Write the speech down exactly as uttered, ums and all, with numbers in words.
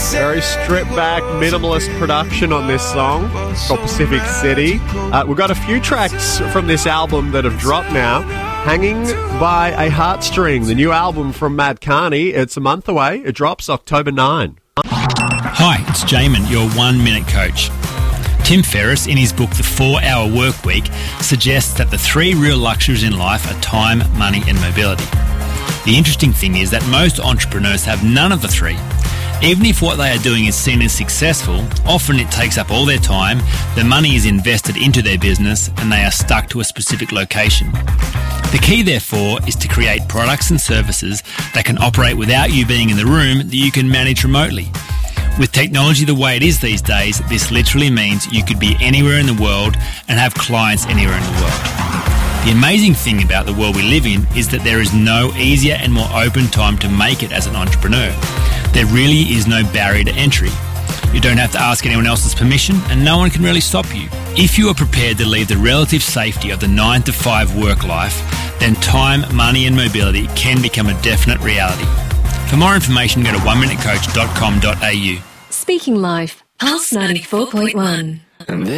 Very stripped back, minimalist production on this song. It's called Pacific City. Uh, we've got a few tracks from this album that have dropped now. Hanging by a Heartstring, the new album from Matt Carney. It's a month away. It drops October ninth. Hi, it's Jamin, your one-minute coach. Tim Ferriss, in his book The four-Hour Work Week, suggests that the three real luxuries in life are time, money and mobility. The interesting thing is that most entrepreneurs have none of the three. Even if what they are doing is seen as successful, often it takes up all their time, the money is invested into their business, and they are stuck to a specific location. The key, therefore, is to create products and services that can operate without you being in the room, that you can manage remotely. With technology the way it is these days, this literally means you could be anywhere in the world and have clients anywhere in the world. The amazing thing about the world we live in is that there is no easier and more open time to make it as an entrepreneur. There really is no barrier to entry. You don't have to ask anyone else's permission, and no one can really stop you. If you are prepared to leave the relative safety of the nine to five work life, then time, money and mobility can become a definite reality. For more information, go to one minute coach dot com dot a u. Speaking Life, Pulse ninety-four point one.